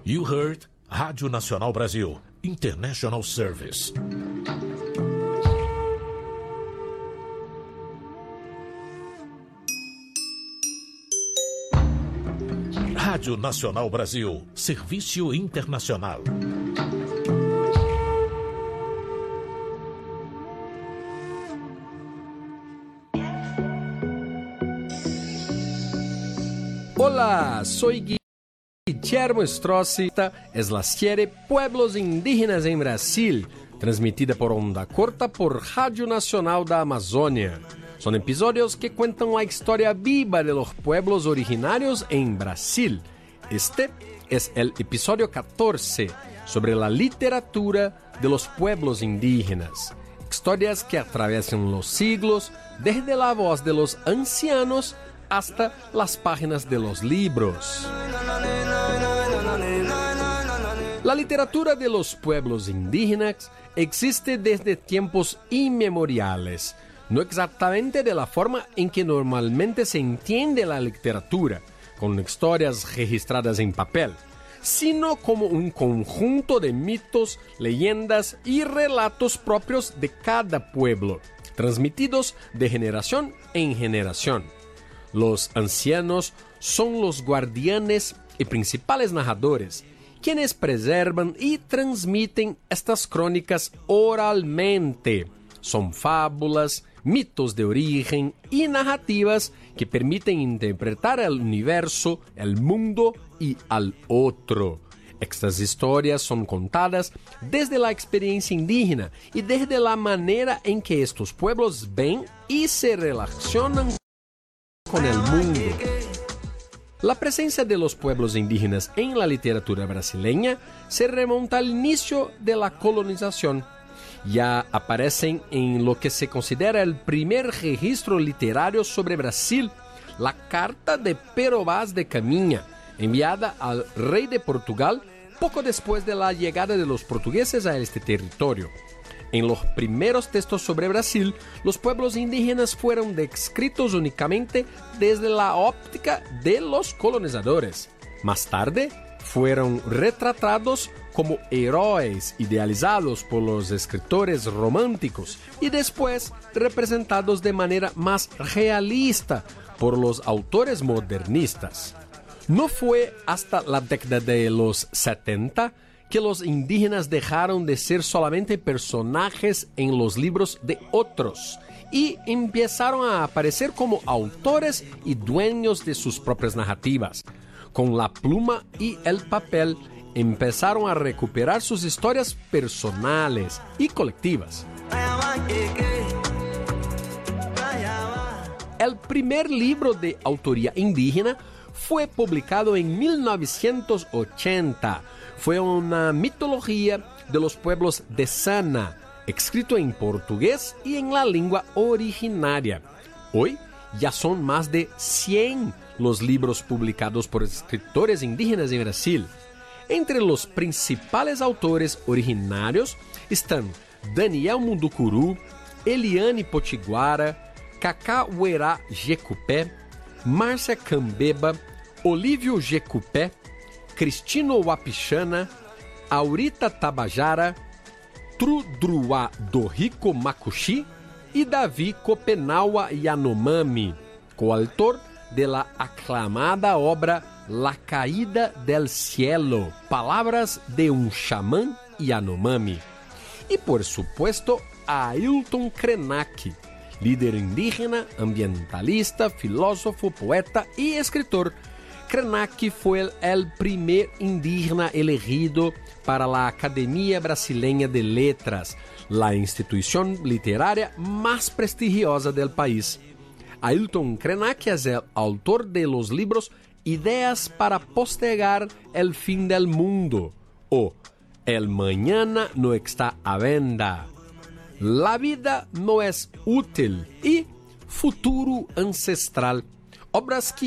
You heard Rádio Nacional Brasil, International Service. Rádio Nacional Brasil, Serviço Internacional. Hola, soy Guillermo Strossi. Esta es la serie Pueblos Indígenas en Brasil, transmitida por onda corta por Rádio Nacional da Amazônia. Son episodios que cuentan la historia viva de los pueblos originarios en Brasil. Este es el episodio 14 sobre la literatura de los pueblos indígenas. Historias que atraviesan los siglos, desde la voz de los ancianos hasta las páginas de los libros. La literatura de los pueblos indígenas existe desde tiempos inmemoriales, no exactamente de la forma en que normalmente se entiende la literatura, con historias registradas en papel, sino como un conjunto de mitos, leyendas y relatos propios de cada pueblo, transmitidos de generación en generación. Los ancianos son los guardianes y principales narradores, quienes preservan y transmiten estas crónicas oralmente. Son fábulas, mitos de origen y narrativas que permiten interpretar el universo, el mundo y al otro. Estas historias son contadas desde la experiencia indígena y desde la manera en que estos pueblos ven y se relacionan con el mundo. La presencia de los pueblos indígenas en la literatura brasileña se remonta al inicio de la colonización. Ya aparecen en lo que se considera el primer registro literario sobre Brasil, la Carta de Pero Vaz de Caminha, enviada al rey de Portugal poco después de la llegada de los portugueses a este territorio. En los primeros textos sobre Brasil, los pueblos indígenas fueron descritos únicamente desde la óptica de los colonizadores. Más tarde, fueron retratados como héroes idealizados por los escritores románticos y después representados de manera más realista por los autores modernistas. No fue hasta la década de los 70 que los indígenas dejaron de ser solamente personajes en los libros de otros y empezaron a aparecer como autores y dueños de sus propias narrativas. Con la pluma y el papel empezaron a recuperar sus historias personales y colectivas. El primer libro de autoría indígena fue publicado en 1980. Fue una mitología de los pueblos de Sana, escrito en portugués y en la lengua originaria. Hoy ya son más de 100 los libros publicados por escritores indígenas en Brasil. Entre los principales autores originarios están Daniel Munducuru, Eliane Potiguara, Cacá Uerá Jecupé, Márcia Cambeba, Olívio Jecupé, Cristino Wapichana, Aurita Tabajara, Trudruá do Rico Macuxi y Davi Copenaua Yanomami, coautor de la aclamada obra La Caída del Cielo, Palabras de un Xamã Yanomami. Y por supuesto, Ailton Krenak, líder indígena, ambientalista, filósofo, poeta y escritor. Krenak fue el primer indígena elegido para la Academia Brasileña de Letras, la institución literaria más prestigiosa del país. Ailton Krenak es el autor de los libros Ideas para postergar el fin del mundo o El mañana no está a venda, La vida no es útil y Futuro ancestral, obras que